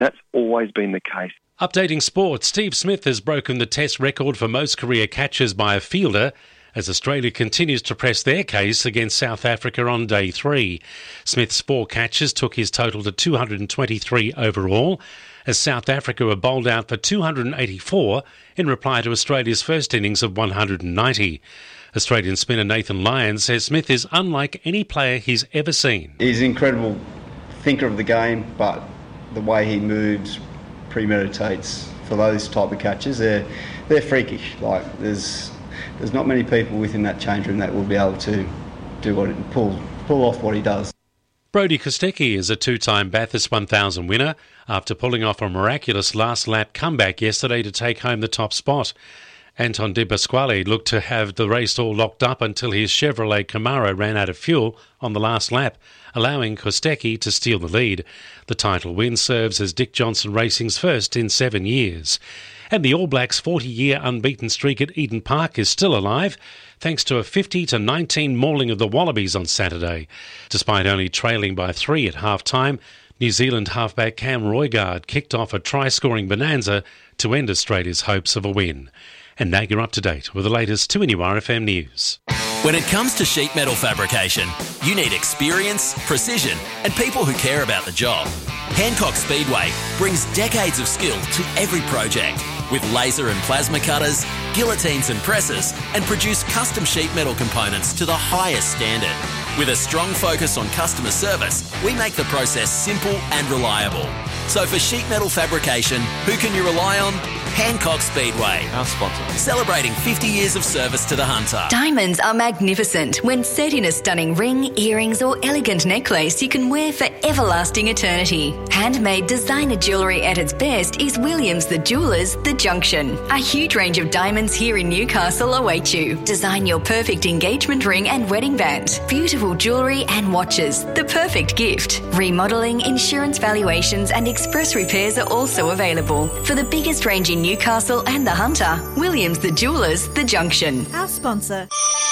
That's always been the case. Updating sport, Steve Smith has broken the Test record for most career catches by a fielder as Australia continues to press their case against South Africa on day 3. Smith's 4 catches took his total to 223 overall, as South Africa were bowled out for 284 in reply to Australia's first innings of 190. Australian spinner Nathan Lyon says Smith is unlike any player he's ever seen. He's an incredible thinker of the game, but the way he moves premeditates for those type of catches. They're freakish. Like there's not many people within that change room that will be able to do pull off what he does. Brodie Kostecki is a 2-time Bathurst 1000 winner after pulling off a miraculous last lap comeback yesterday to take home the top spot. Anton De Pasquale looked to have the race all locked up until his Chevrolet Camaro ran out of fuel on the last lap, allowing Kostecki to steal the lead. The title win serves as Dick Johnson Racing's first in 7 years. And the All Blacks' 40-year unbeaten streak at Eden Park is still alive, thanks to a 50-19 mauling of the Wallabies on Saturday. Despite only trailing by 3 at half-time, New Zealand halfback Cam Roigard kicked off a try-scoring bonanza to end Australia's hopes of a win. And now you're up to date with the latest 2NURFM news. When it comes to sheet metal fabrication, you need experience, precision, and people who care about the job. Hancock Speedway brings decades of skill to every project with laser and plasma cutters, guillotines and presses, and produce custom sheet metal components to the highest standard. With a strong focus on customer service, we make the process simple and reliable. So for sheet metal fabrication, who can you rely on? Hancock Speedway, our sponsor. Celebrating 50 years of service to the hunter. Diamonds are magnificent when set in a stunning ring, earrings or elegant necklace you can wear for everlasting eternity. Handmade designer jewellery at its best is Williams the Jewellers, The Junction. A huge range of diamonds here in Newcastle await you. Design your perfect engagement ring and wedding band. Beautiful jewellery and watches, the perfect gift. Remodelling, insurance valuations and express repairs are also available. For the biggest range in Newcastle and the Hunter, Williams the Jewellers, The Junction. Our sponsor.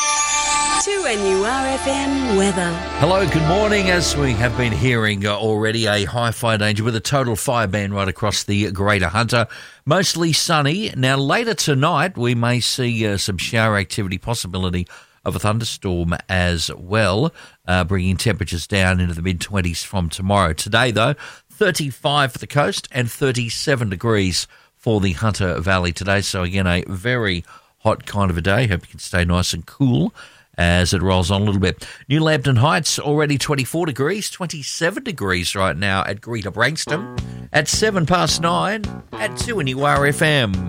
2NURFM weather. Hello, good morning. As we have been hearing already, a high fire danger with a total fire ban right across the Greater Hunter. Mostly sunny. Now, later tonight, we may see some shower activity, possibility of a thunderstorm as well, bringing temperatures down into the mid-20s from tomorrow. Today, though, 35 for the coast and 37 degrees for the Hunter Valley today. So, again, a very hot kind of a day. Hope you can stay nice and cool as it rolls on a little bit. New Lambton Heights already 24 degrees, 27 degrees right now at Greater Branxton at 9:07 at 2NURFM.